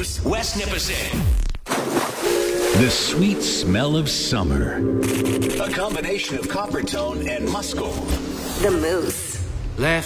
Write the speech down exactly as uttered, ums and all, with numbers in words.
Moose, West Nipissing. The sweet smell of summer. A combination of Coppertone and Musco. The Moose. Left